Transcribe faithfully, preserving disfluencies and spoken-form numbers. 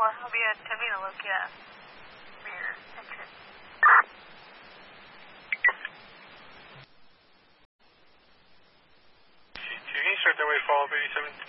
four, I'll be attempting to locate rear entrance. C two, can you start that way, follow up eighty-seven?